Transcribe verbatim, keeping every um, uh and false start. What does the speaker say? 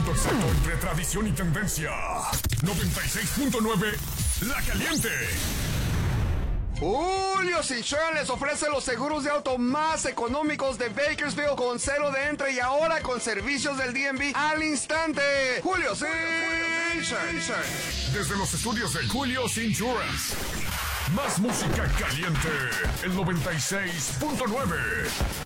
punto exacto entre tradición y tendencia. noventa y seis punto nueve La Caliente. Julio's Insurance les ofrece los seguros de auto más económicos de Bakersfield con cero de entre y ahora con servicios del D M V al instante. Julio's Insurance. Desde los estudios de Julio's Insurance. Más música caliente. El noventa y seis punto nueve.